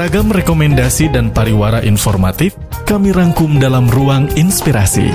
Beragam rekomendasi dan pariwara informatif kami rangkum dalam Ruang Inspirasi.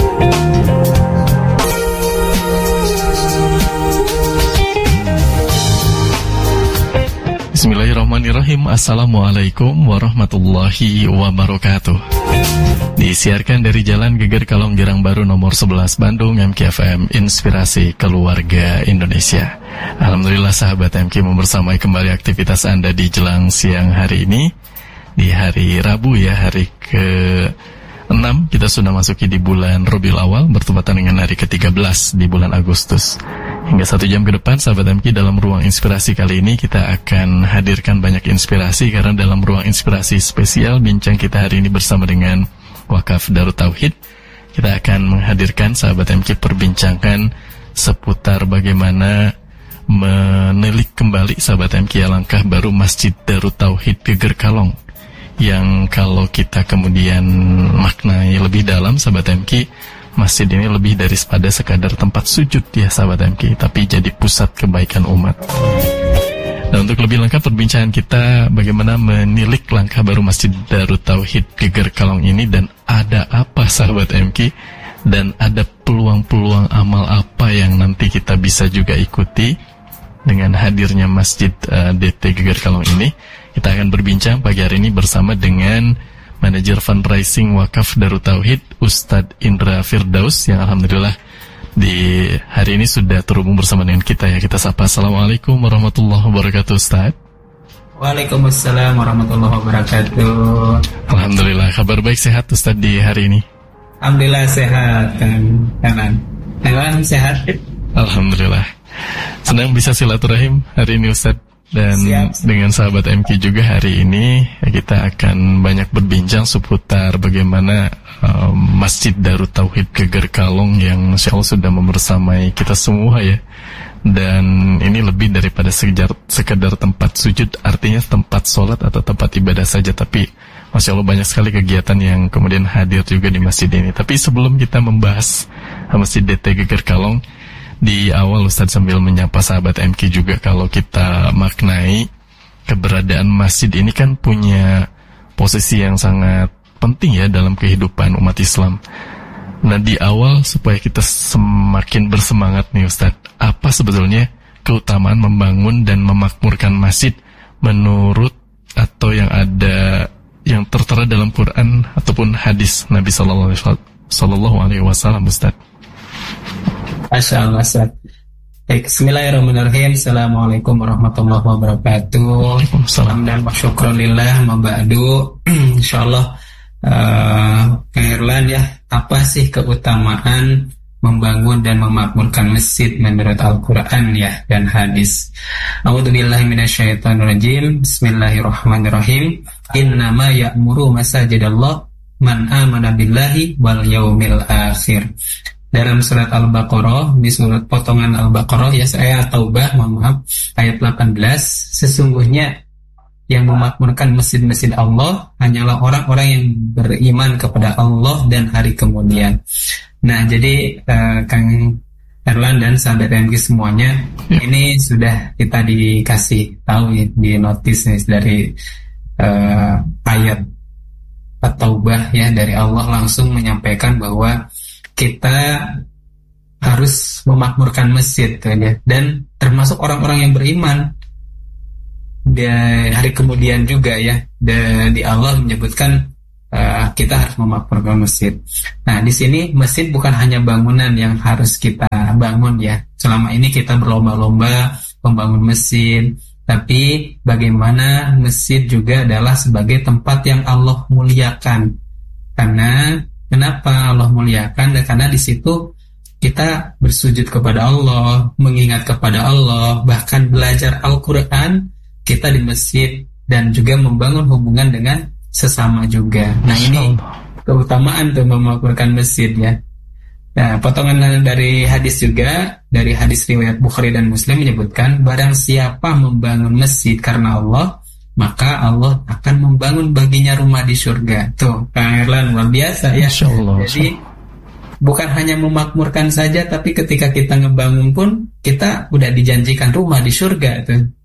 Bismillahirrahmanirrahim. Assalamualaikum warahmatullahi wabarakatuh. Disiarkan dari Jalan Geger Kalong Girang Baru nomor 11 Bandung, MKFM Inspirasi Keluarga Indonesia. Alhamdulillah sahabat MK membersamai kembali aktivitas Anda di jelang siang hari ini. Di hari Rabu ya, hari ke-6 kita sudah masuki di bulan Rabiul Awal, bertepatan dengan hari ke-13 di bulan Agustus. Hingga 1 jam ke depan sahabat MK dalam Ruang Inspirasi kali ini kita akan hadirkan banyak inspirasi, karena dalam Ruang Inspirasi spesial bincang kita hari ini bersama dengan Wakaf Darut Tauhid. Kita akan menghadirkan sahabat MK perbincangan seputar bagaimana menilik kembali sahabat MK langkah baru Masjid Darut Tauhid Geger Kalong, yang kalau kita kemudian maknai lebih dalam sahabat MK, masjid ini lebih daripada sekadar tempat sujud ya sahabat MK, tapi jadi pusat kebaikan umat. Dan untuk lebih lengkap perbincangan kita bagaimana menilik langkah baru Masjid Darut Tauhid Geger Kalong ini, dan ada apa sahabat MK, dan ada peluang-peluang amal apa yang nanti kita bisa juga ikuti dengan hadirnya Masjid DT Geger Kalong ini. Kita akan berbincang pagi hari ini bersama dengan Manajer Fundraising Wakaf Darut Tauhid, Ustadz Indra Firdaus, yang alhamdulillah di hari ini sudah terhubung bersama dengan kita ya. Kita sapa. Assalamualaikum warahmatullahi wabarakatuh Ustadz. Waalaikumsalam warahmatullahi wabarakatuh. Alhamdulillah, kabar baik, sehat Ustadz di hari ini? Alhamdulillah sehat kan sehat. Alhamdulillah. Senang bisa silaturahim hari ini Ustadz. Dan dengan sahabat MK juga hari ini kita akan banyak berbincang seputar bagaimana Masjid Darut Tauhid Geger Kalong yang insya Allah sudah membersamai kita semua ya. Dan ini lebih daripada sekedar tempat sujud, artinya tempat sholat atau tempat ibadah saja, tapi Masya Allah banyak sekali kegiatan yang kemudian hadir juga di masjid ini. Tapi sebelum kita membahas Masjid DT Geger Kalong, di awal Ustadz sambil menyapa sahabat MK juga, kalau kita maknai keberadaan masjid ini kan punya posisi yang sangat penting ya dalam kehidupan umat Islam. Nah di awal supaya kita semakin bersemangat nih Ustadz, apa sebetulnya keutamaan membangun dan memakmurkan masjid menurut atau yang ada yang tertera dalam Quran ataupun hadis Nabi Sallallahu Alaihi Wasallam Ustadz? Masya Allah. Bismillahirrahmanirrahim. Assalamualaikum warahmatullahi wabarakatuh. Alhamdulillah wa syukurillah maba'du. InsyaAllah Kang Irlan ya, apa sih keutamaan membangun dan memakmurkan masjid menurut Al-Quran ya dan hadis? A'udzubillahi minasyaitonirrajim. Bismillahirrahmanirrahim. Innama ya'muru masajidallah man amana billahi wal yaumil akhir. Dalam surat Al-Baqarah, di surat potongan Al-Baqarah ya, ayat Taubah, ayat 18, sesungguhnya yang memakmurkan masjid-masjid Allah hanyalah orang-orang yang beriman kepada Allah dan hari kemudian. Nah, jadi Kang Erlan dan sahabat MK semuanya, ini sudah kita dikasih tahu ya, di notis dari ayat At-Taubah ya, dari Allah langsung menyampaikan bahwa kita harus memakmurkan masjid ya, dan termasuk orang-orang yang beriman. Di hari kemudian juga ya, di Allah menyebutkan kita harus memakmurkan masjid. Nah di sini masjid bukan hanya bangunan yang harus kita bangun ya. Selama ini kita berlomba-lomba membangun masjid, tapi bagaimana masjid juga adalah sebagai tempat yang Allah muliakan. Karena kenapa Allah muliakan? Dan karena di situ kita bersujud kepada Allah, mengingat kepada Allah, bahkan belajar Al-Quran kita di masjid, dan juga membangun hubungan dengan sesama juga. Nah ini keutamaan untuk memakmurkan masjid ya. Nah potongan dari hadis juga, dari hadis riwayat Bukhari dan Muslim menyebutkan, barang siapa membangun masjid karena Allah, maka Allah akan membangun baginya rumah di surga. Tuh Kang Erlan, luar biasa ya. Jadi bukan hanya memakmurkan saja, tapi ketika kita ngebangun pun kita udah dijanjikan rumah di surga tuh.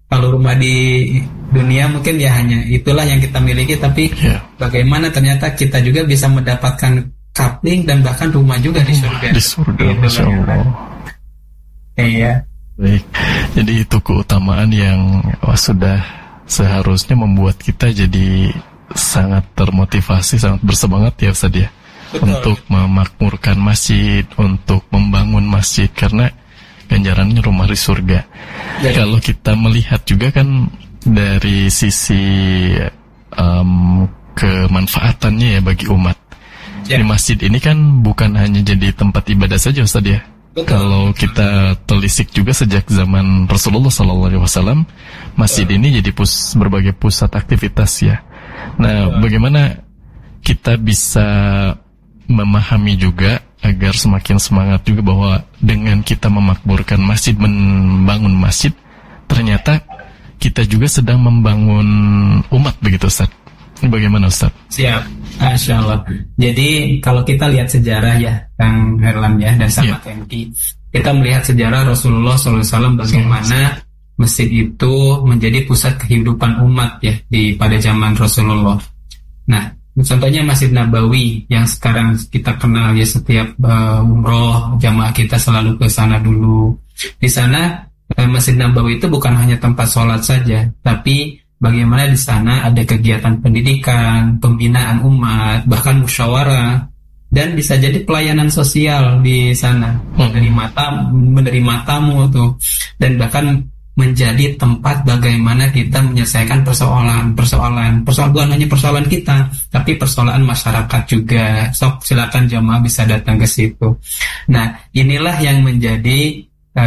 kalau rumah di dunia mungkin ya hanya itulah yang kita miliki, tapi bagaimana ternyata kita juga bisa mendapatkan coupling dan bahkan rumah juga di surga. Di surga, Masya Allah. Iya. Baik, jadi itu keutamaan yang sudah seharusnya membuat kita jadi sangat termotivasi, sangat bersemangat ya Ustaz ya. Betul. Untuk memakmurkan masjid, untuk membangun masjid, karena ganjarannya rumah di surga. Ya. Kalau kita melihat juga kan dari sisi kemanfaatannya ya bagi umat. Ya. Di masjid ini kan bukan hanya jadi tempat ibadah saja Ustaz ya. Betul. Kalau kita telisik juga sejak zaman Rasulullah SAW, masjid ini jadi berbagai pusat aktivitas ya. Nah, bagaimana kita bisa memahami juga agar semakin semangat juga bahwa dengan kita memakmurkan masjid, membangun masjid, ternyata kita juga sedang membangun umat begitu Ustaz. Ini bagaimana Ustaz? Siap, Masya Allah. Jadi kalau kita lihat sejarah ya Kang Herlan ya dan sahabat MK, kita melihat sejarah Rasulullah SAW bagaimana masjid itu menjadi pusat kehidupan umat ya pada zaman Rasulullah. Nah, contohnya Masjid Nabawi yang sekarang kita kenal ya, setiap umroh jamaah kita selalu ke sana dulu. Di sana Masjid Nabawi itu bukan hanya tempat sholat saja, tapi bagaimana di sana ada kegiatan pendidikan, pembinaan umat, bahkan musyawarah, dan bisa jadi pelayanan sosial di sana, menerima tamu tuh, dan bahkan menjadi tempat bagaimana kita menyelesaikan persoalan bukan hanya persoalan kita, tapi persoalan masyarakat juga. Sok silakan jamaah bisa datang ke situ. Nah, inilah yang menjadi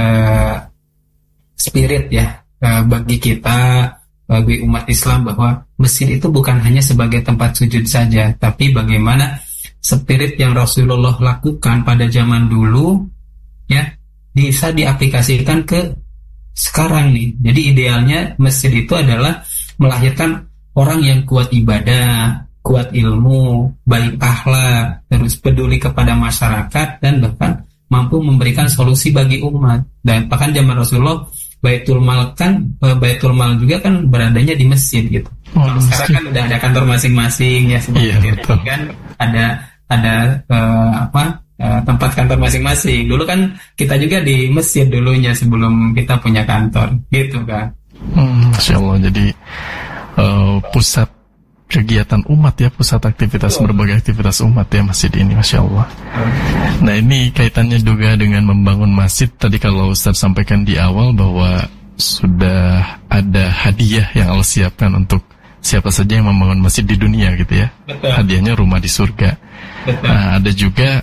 spirit ya bagi kita, bagi umat Islam, bahwa masjid itu bukan hanya sebagai tempat sujud saja, tapi bagaimana spirit yang Rasulullah lakukan pada zaman dulu ya bisa diaplikasikan ke sekarang nih. Jadi idealnya masjid itu adalah melahirkan orang yang kuat ibadah, kuat ilmu, baik akhlak, terus peduli kepada masyarakat, dan bahkan mampu memberikan solusi bagi umat. Dan bahkan zaman Rasulullah Baitul Mal juga kan beradanya di masjid gitu. Sekarang kan udah ada kantor masing-masing ya, kan ada tempat kantor masing-masing. Dulu kan kita juga di masjid dulunya sebelum kita punya kantor, gitu kan. Masya Allah, jadi pusat kegiatan umat ya, pusat aktivitas, berbagai aktivitas umat ya masjid ini, Masya Allah. Nah, ini kaitannya juga dengan membangun masjid. Tadi kalau Ustaz sampaikan di awal bahwa sudah ada hadiah yang Allah siapkan untuk siapa saja yang membangun masjid di dunia gitu ya. Betul. Hadiahnya rumah di surga. Betul. Nah, ada juga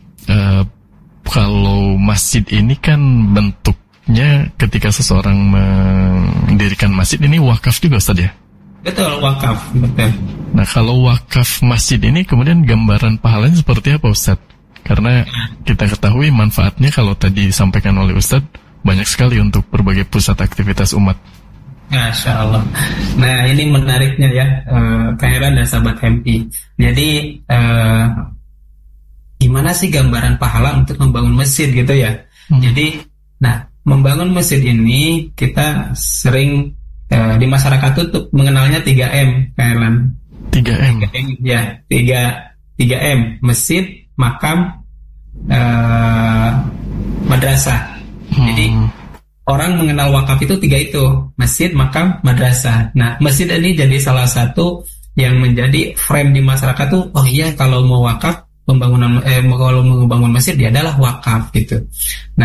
kalau masjid ini kan bentuknya ketika seseorang mendirikan masjid ini wakaf juga Ustaz ya? Betul, wakaf, betul. Nah, kalau wakaf masjid ini kemudian gambaran pahalanya seperti apa Ustaz? Karena kita ketahui manfaatnya kalau tadi disampaikan oleh Ustaz banyak sekali untuk berbagai pusat aktivitas umat. Masya Allah. Nah, ini menariknya ya, Kairan dan sahabat MP. Jadi gimana sih gambaran pahala untuk membangun masjid gitu ya? Jadi, nah, membangun masjid ini kita sering di masyarakat itu mengenalnya 3M, Kairan. 3M. Ya, 3M, masjid, makam, madrasah. Jadi orang mengenal wakaf itu 3 itu, masjid, makam, madrasah. Nah, masjid ini jadi salah satu yang menjadi frame di masyarakat tuh, oh iya kalau mau wakaf, kalau mau membangun masjid dia adalah wakaf gitu. Nah,